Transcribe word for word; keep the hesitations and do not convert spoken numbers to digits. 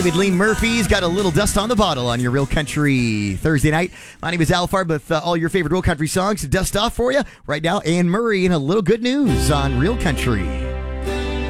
David Lee Murphy's got a little dust on the bottle on your Real Country Thursday night. My name is Al Farb with uh, all your favorite Real Country songs to dust off for you right now. Anne Murray and a little good news on Real Country.